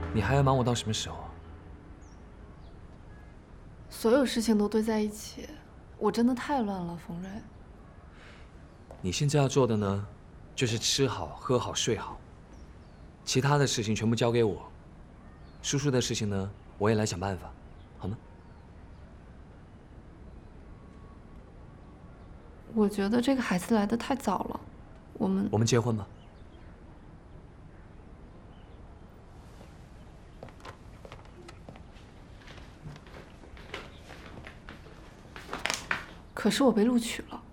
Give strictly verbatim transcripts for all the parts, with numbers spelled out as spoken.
你还要瞒我到什么时候啊？ 所有事情都堆在一起，我真的太乱了，冯瑞。 你现在要做的呢，就是吃好、喝好、睡好，其他的事情全部交给我。叔叔的事情呢，我也来想办法，好吗？ 我觉得这个孩子来得太早了，我们我们结婚吧。 可是我被录取了。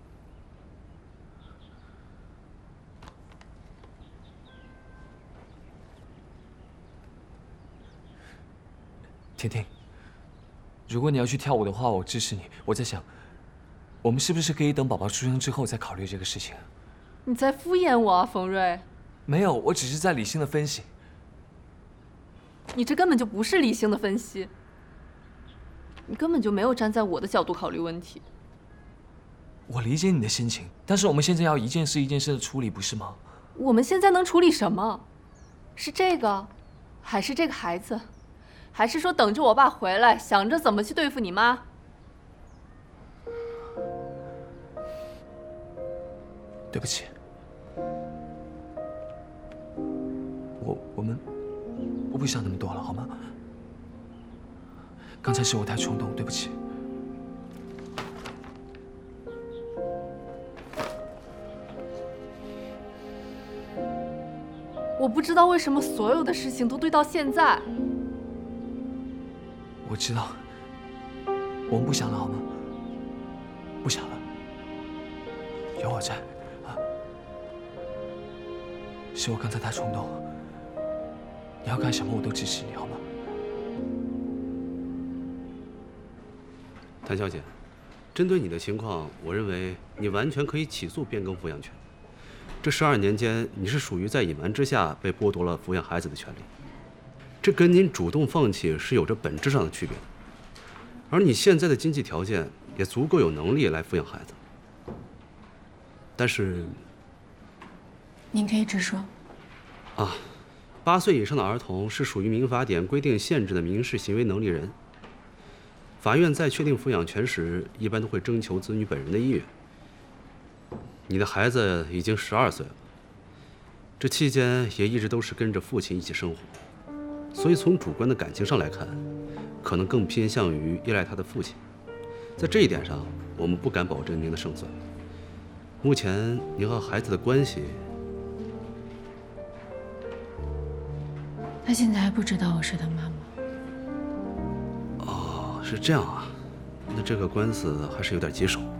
婷婷，如果你要去跳舞的话，我支持你。我在想，我们是不是可以等宝宝出生之后再考虑这个事情？ 你在敷衍我啊，冯瑞。 没有，我只是在理性的分析。 你这根本就不是理性的分析，你根本就没有站在我的角度考虑问题。 我理解你的心情，但是我们现在要一件事一件事的处理，不是吗？ 我们现在能处理什么？是这个，还是这个孩子？还是说等着我爸回来，想着怎么去对付你妈？ 对不起，我我们我不想那么多了，好吗？刚才是我太冲动，对不起。 我不知道为什么所有的事情都堆到现在。 我知道，我们不想了，好吗？不想了，有我在啊。是我刚才太冲动，你要干什么我都支持你，好吗？ 谭小姐，针对你的情况，我认为你完全可以起诉变更抚养权。这十二年间，你是属于在隐瞒之下被剥夺了抚养孩子的权利，这跟您主动放弃是有着本质上的区别的。而你现在的经济条件也足够有能力来抚养孩子，但是， 您可以直说。 啊，八岁以上的儿童是属于民法典规定限制的民事行为能力人。法院在确定抚养权时，一般都会征求子女本人的意愿。你的孩子已经十二岁了，这期间也一直都是跟着父亲一起生活，所以从主观的感情上来看，可能更偏向于依赖他的父亲。在这一点上，我们不敢保证您的胜算。目前您和孩子的关系， 他现在还不知道我是他妈妈。 哦，是这样啊，那这个官司还是有点棘手。